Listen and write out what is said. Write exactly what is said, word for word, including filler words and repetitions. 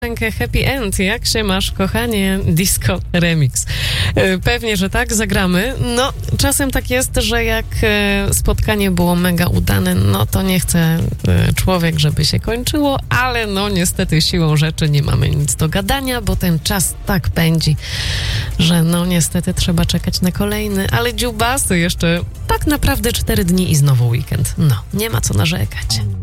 Piosenkę Happy End. Jak się masz, kochanie? Disco Remix. Pewnie, że tak, zagramy. No, czasem tak jest, że jak spotkanie było mega udane, no to nie chce człowiek, żeby się kończyło, ale no niestety siłą rzeczy nie mamy nic do gadania, bo ten czas tak pędzi, że no niestety trzeba czekać na kolejny, ale dziubasy jeszcze tak naprawdę cztery dni i znowu weekend. No, nie ma co narzekać.